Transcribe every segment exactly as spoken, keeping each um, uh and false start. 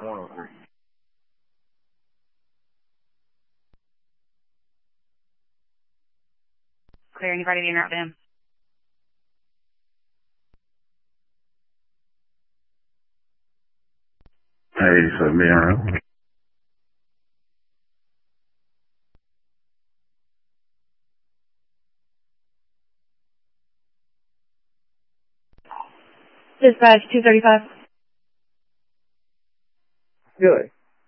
one oh three. Clear, anybody to interrupt him? Hey, so me around. Dispatch two thirty-five. Good.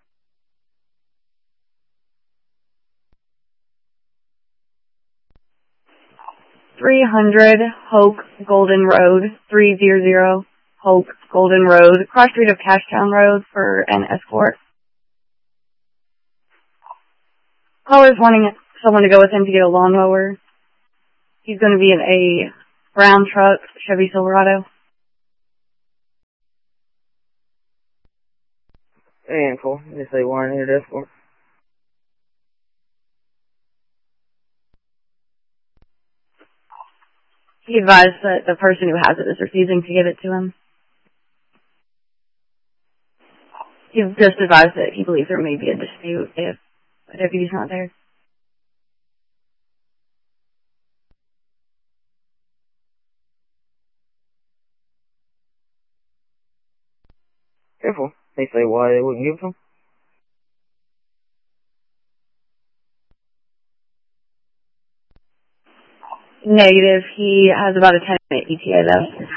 three hundred Hoke Golden Road, three hundred Hoke Golden Road, cross street of Cashtown Road for an escort. Caller's wanting someone to go with him to get a lawnmower. He's going to be in a brown truck, Chevy Silverado. And four. They say one here, escort. He advised that the person who has it is refusing to give it to him. He just advised that he believes there may be a dispute if a deputy's not there. Careful. They say why they wouldn't give it to him. Negative. He has about a ten minute E T A though.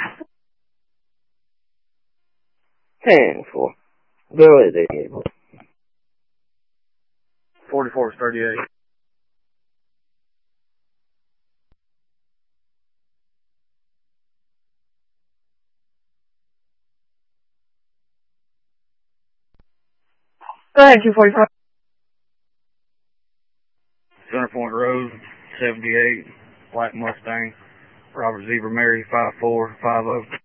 Ten four. Go ahead, there. forty-four thirty-eight. Go ahead, two forty-four. Center Point Road, seventy-eight, Black Mustang, Robert Zebra Mary, five four five oh.